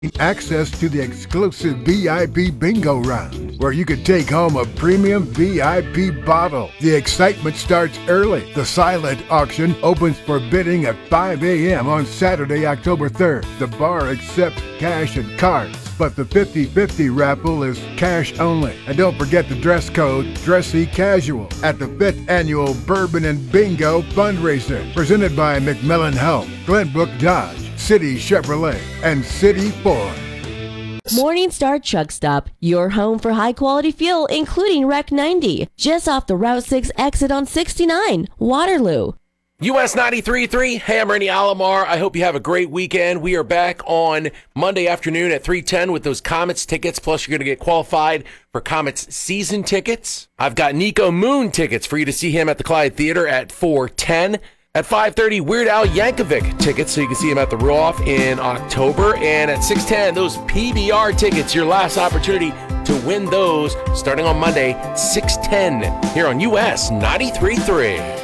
access to the exclusive VIP bingo round, where you can take home a premium VIP bottle. The excitement starts early. The silent auction opens for bidding at 5 a.m. on Saturday, October 3rd. The bar accepts cash and cards, but the 50-50 raffle is cash only. And don't forget the dress code, dressy casual, at the 5th Annual Bourbon and Bingo Fundraiser, presented by McMillan Health, Glenbrook Dodge, City Chevrolet, and City Ford. Morningstar Truck Stop, your home for high-quality fuel, including Rec 90, just off the Route 6 exit on 69, Waterloo. US 93.3, hey, I'm Randy Alomar. I hope you have a great weekend. We are back on Monday afternoon at 3:10 with those Comets tickets, plus you're going to get qualified for Comets season tickets. I've got Nico Moon tickets for you to see him at the Clyde Theater at 4:10. At 5:30, Weird Al Yankovic tickets, so you can see him at the Roth in October. And at 6:10, those PBR tickets, your last opportunity to win those starting on Monday, 6:10, here on US 93.3.